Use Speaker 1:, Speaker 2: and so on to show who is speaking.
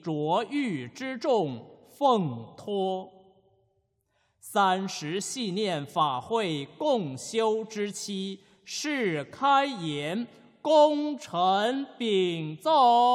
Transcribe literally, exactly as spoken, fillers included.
Speaker 1: 卓玉之众奉托。三十系念法会共修之期，是开言，功臣禀奏。